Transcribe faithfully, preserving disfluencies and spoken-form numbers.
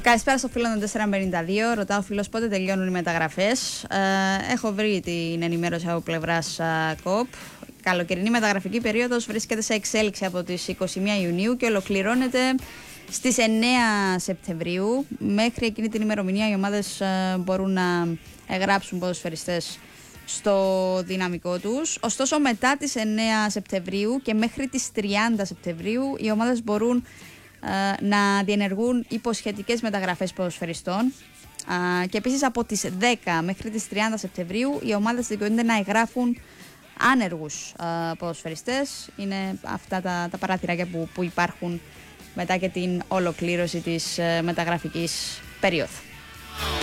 Καλησπέρα στο φίλο των τέσσερα πενήντα δύο. Ρωτάω φίλος πότε τελειώνουν οι μεταγραφές. Ε, έχω βρει την ενημέρωση από πλευράς ΚΟΠ. Καλοκαιρινή μεταγραφική περίοδος βρίσκεται σε εξέλιξη από τις είκοσι μία Ιουνίου και ολοκληρώνεται στις εννέα Σεπτεμβρίου. Μέχρι εκείνη την ημερομηνία οι ομάδες ε, μπορούν να εγγράψουν ποδοσφαιριστές στο δυναμικό τους. Ωστόσο, μετά τις εννέα Σεπτεμβρίου και μέχρι τις τριάντα Σεπτεμβρίου οι ομάδες μπορούν ε, να διενεργούν υποσχετικές μεταγραφές ποδοσφαιριστών. Ε, και επίσης από τις δέκα μέχρι τις τριάντα Σεπτεμβρίου οι ομάδες δικαιούνται να εγγράφουν άνεργους ε, ποδοσφαιριστές. Είναι αυτά τα, τα παράθυράκια που, που υπάρχουν μετά και την ολοκλήρωση της ε, μεταγραφικής περίοδου.